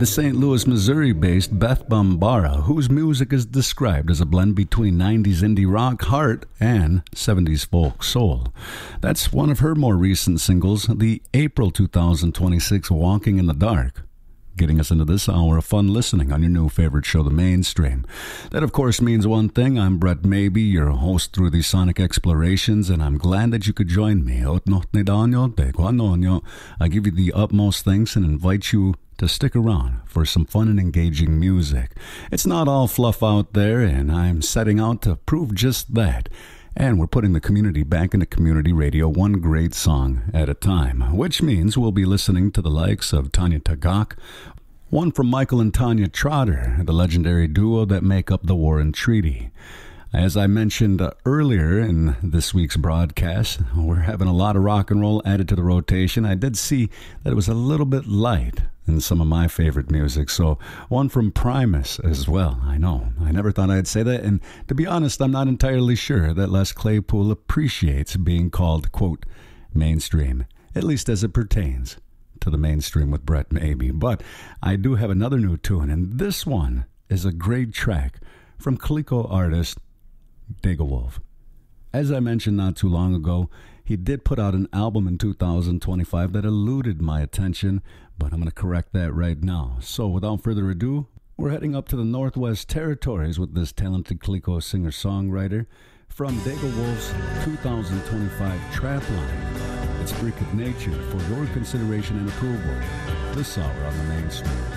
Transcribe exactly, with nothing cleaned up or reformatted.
the Saint Louis, Missouri-based Beth Bambara, whose music is described as a blend between nineties indie rock heart and seventies folk soul. That's one of her more recent singles, the April two thousand twenty-six Walking in the Dark, getting us into this hour of fun listening on your new favorite show, The Mainstream. That, of course, means one thing. I'm Brett Maybe, your host through these sonic explorations, and I'm glad that you could join me. I give you the utmost thanks and invite you to stick around for some fun and engaging music. It's not all fluff out there, and I'm setting out to prove just that. And we're putting the community back into community radio one great song at a time, which means we'll be listening to the likes of Tanya Tagaq, one from Michael and Tanya Trotter, the legendary duo that make up the War and Treaty. As I mentioned uh, earlier in this week's broadcast, we're having a lot of rock and roll added to the rotation. I did see that it was a little bit light in some of my favorite music, so one from Primus as well. I know, I never thought I'd say that, and to be honest, I'm not entirely sure that Les Claypool appreciates being called, quote, mainstream, at least as it pertains to the mainstream with Brett Maybe. But I do have another new tune, and this one is a great track from Coleco artist Dagawolf. As I mentioned not too long ago, he did put out an album in two thousand twenty-five that eluded my attention, but I'm going to correct that right now. So without further ado, we're heading up to the Northwest Territories with this talented Coleco singer-songwriter from Dagawolf's two thousand twenty-five Trap Line. It's Freak of Nature for your consideration and approval this hour on The Mainstream.